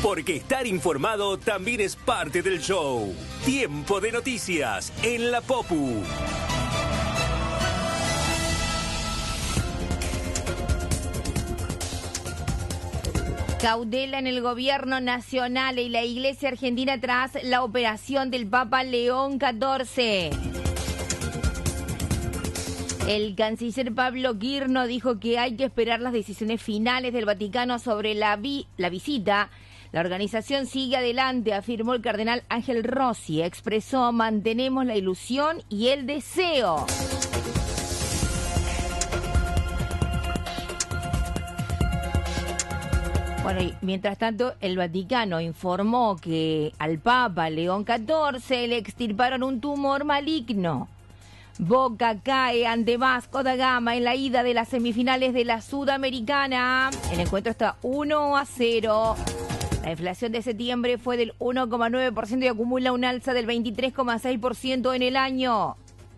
Porque estar informado también es parte del show. Tiempo de noticias en La Popu. Cautela en el gobierno nacional y la Iglesia Argentina tras la operación del Papa León XIV. El canciller Pablo Quirno dijo que hay que esperar las decisiones finales del Vaticano sobre la visita. La organización sigue adelante, afirmó el cardenal Ángel Rossi. Expresó: mantenemos la ilusión y el deseo. Bueno, y mientras tanto, el Vaticano informó que al Papa León XIV le extirparon un tumor maligno. Boca cae ante Vasco da Gama en la ida de las semifinales de la Sudamericana. El encuentro está 1-0. La inflación de septiembre fue del 1,9% y acumula un alza del 23,6% en el año.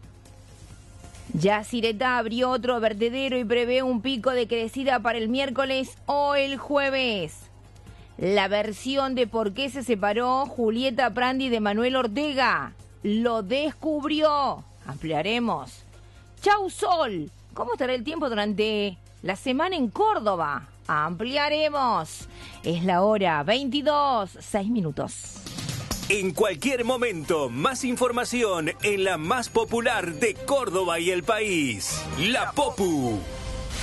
Yacyretá abrió otro vertedero y prevé un pico de crecida para el miércoles o el jueves. La versión de por qué se separó Julieta Prandi de Manuel Ortega lo descubrió. Ampliaremos. Chau Sol. ¿Cómo estará el tiempo durante la semana en Córdoba? Ampliaremos. Es la hora 22, 6 minutos. En cualquier momento, más información en la más popular de Córdoba y el país. La Popu.